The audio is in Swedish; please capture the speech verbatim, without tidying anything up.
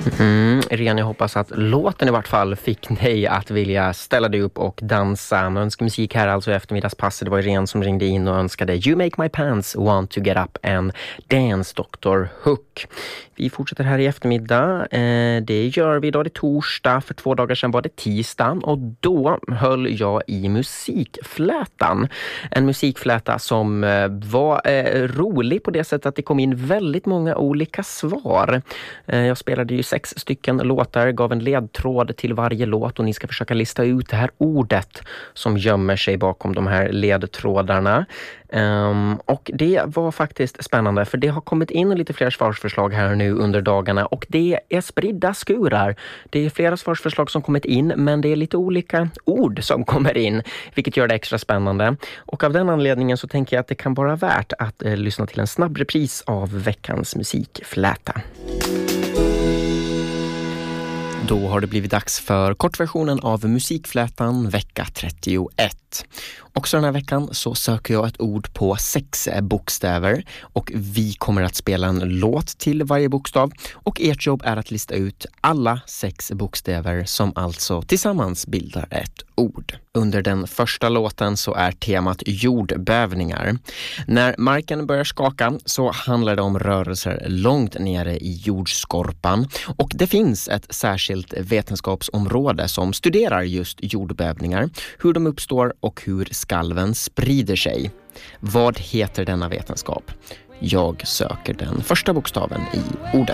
Mm, Irene, jag hoppas att låten i vart fall fick dig att vilja ställa dig upp och dansa. Man önskar musik här alltså i eftermiddagspasset. Det var Irene som ringde in och önskade You Make My Pants Want To Get Up and Dance, doktor Hook. Vi fortsätter här i eftermiddag. Eh, det gör vi idag, det är torsdag. För två dagar sedan var det tisdag och då höll jag i musikflätan. En musikfläta som eh, var eh, rolig på det sättet att det kom in väldigt många olika svar. Eh, jag spelade ju sex stycken låtar, gav en ledtråd till varje låt och ni ska försöka lista ut det här ordet som gömmer sig bakom de här ledtrådarna. Um, och det var faktiskt spännande för det har kommit in lite fler svarsförslag här nu under dagarna och det är spridda skurar. Det är flera svarsförslag som kommit in men det är lite olika ord som kommer in vilket gör det extra spännande. Och av den anledningen så tänker jag att det kan vara värt att eh, lyssna till en snabb repris av veckans musikfläta. Då har det blivit dags för kortversionen av musikflätan vecka trettioett. Också den här veckan så söker jag ett ord på sex bokstäver och vi kommer att spela en låt till varje bokstav och ert jobb är att lista ut alla sex bokstäver som alltså tillsammans bildar ett ord. Under den första låten så är temat jordbävningar. När marken börjar skaka så handlar det om rörelser långt nere i jordskorpan och det finns ett särskilt vetenskapsområde som studerar just jordbävningar, hur de uppstår och hur skalven sprider sig. Vad heter denna vetenskap? Jag söker den första bokstaven i ordet.